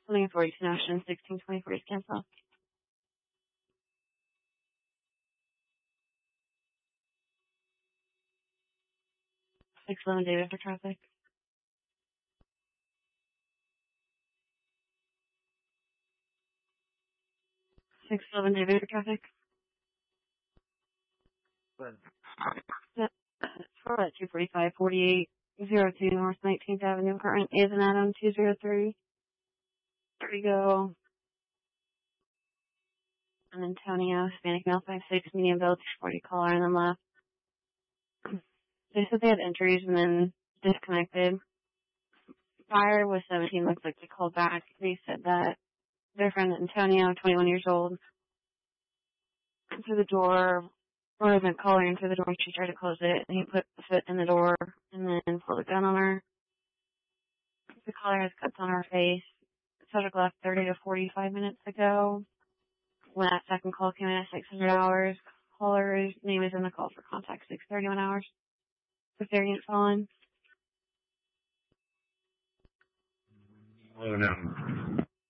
Something authority to National 1624 is cancel. 611 David for traffic. 611 David for traffic. Good. For 245 4802 North 19th Avenue. Current is an Adam 203. There we go. And Antonio, Hispanic male 5'6", medium build, 40 collar, and then left. They said they had injuries and then disconnected. Fire was 17, looks like they called back. They said that their friend Antonio, 21 years old, through the door, or the caller into the door, she tried to close it, and he put the foot in the door and then pulled a gun on her. The caller has cuts on her face. Subject left 30 to 45 minutes ago. When that second call came in at 600 hours, caller's name is in the call for contact 631 hours. The variant fallen. Oh no.